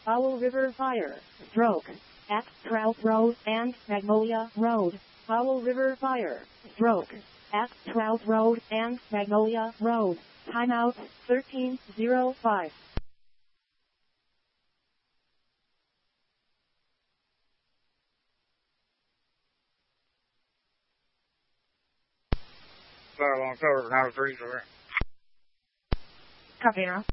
Powell River Fire. Stroke. At Trout Road and Magnolia Road. Powell River Fire. Stroke. At Trout Road and Magnolia Road. Timeout 13:05. Fire along cover, 903, sir. Copy, General.